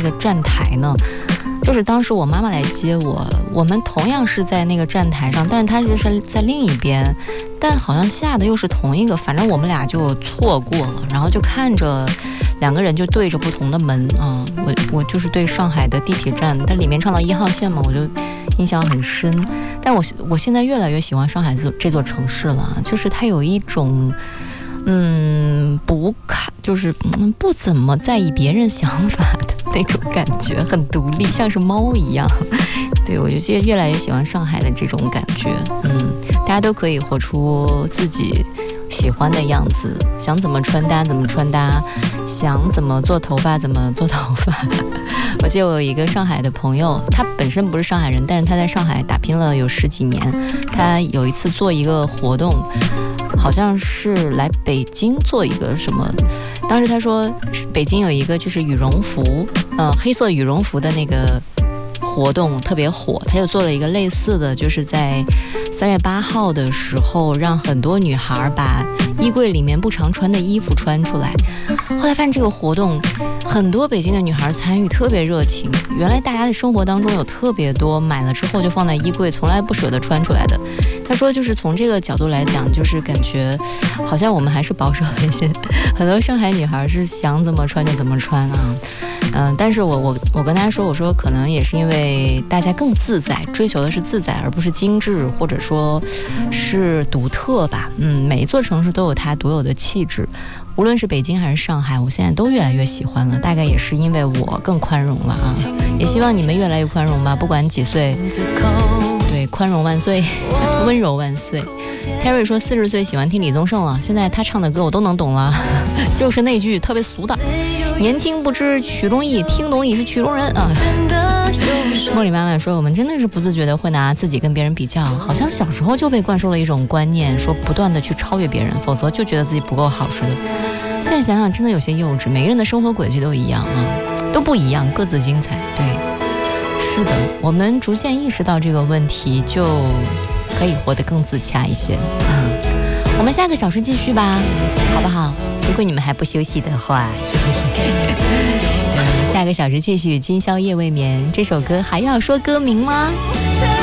个站台呢，就是当时我妈妈来接我，我们同样是在那个站台上，但是她就是在另一边，但好像下的又是同一个，反正我们俩就错过了，然后就看着两个人就对着不同的门啊，我就是对上海的地铁站，但里面唱到1号线嘛，我就印象很深。但我现在越来越喜欢上海这座城市了，就是它有一种就是不怎么在意别人想法的那种感觉，很独立，像是猫一样。对，我就觉得越来越喜欢上海的这种感觉。大家都可以活出自己喜欢的样子，想怎么穿搭怎么穿搭，想怎么做头发怎么做头发。我记得我有一个上海的朋友，他本身不是上海人，但是他在上海打拼了有10几年。他有一次做一个活动，好像是来北京做一个什么，当时他说北京有一个就是羽绒服，黑色羽绒服的那个活动特别火，他就做了一个类似的，就是在3月8号的时候，让很多女孩把衣柜里面不常穿的衣服穿出来。后来发现这个活动很多北京的女孩参与，特别热情。原来大家的生活当中有特别多买了之后就放在衣柜，从来不舍得穿出来的。他说就是从这个角度来讲，就是感觉好像我们还是保守一些，很多上海女孩是想怎么穿就怎么穿啊。但是我跟他说，我说可能也是因为大家更自在，追求的是自在而不是精致，或者说是独特吧。每一座城市都有它独有的气质，无论是北京还是上海，我现在都越来越喜欢了，大概也是因为我更宽容了啊。也希望你们越来越宽容吧，不管几岁，对，宽容万岁，温柔万岁。Terry 说40岁喜欢听李宗盛了，现在他唱的歌我都能懂了，就是那句特别俗的年轻不知曲中意，听懂已是曲中人啊。茉莉妈妈说我们真的是不自觉的会拿自己跟别人比较，好像小时候就被灌输了一种观念，说不断的去超越别人，否则就觉得自己不够好似的。现在想想真的有些幼稚，每个人的生活轨迹都一样啊，都不一样，各自精彩。对，是的，我们逐渐意识到这个问题，就可以活得更自洽一些。我们下个小时继续吧，好不好？如果你们还不休息的话，下个小时继续。今宵夜未眠这首歌还要说歌名吗？